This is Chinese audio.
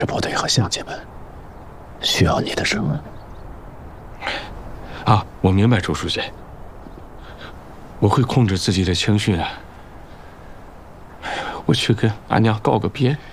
这部队和乡亲们需要你的声音。 啊，我明白，周书记，我会控制自己的情绪的。我去跟俺娘告个别。